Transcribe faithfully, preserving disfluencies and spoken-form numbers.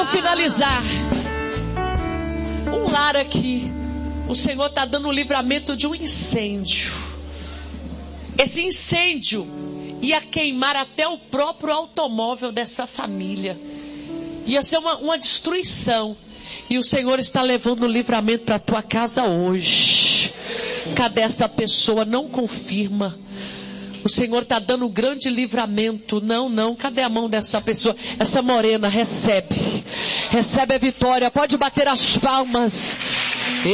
Finalizar. Um lar aqui. O Senhor está dando o livramento de um incêndio. Esse incêndio ia queimar até o próprio automóvel dessa família. Ia ser uma, uma destruição. E o Senhor está levando o livramento para a tua casa hoje. Cadê essa pessoa? Não confirma. O Senhor está dando um grande livramento. Não, não. Cadê a mão dessa pessoa? Essa morena recebe. Recebe a vitória. Pode bater as palmas.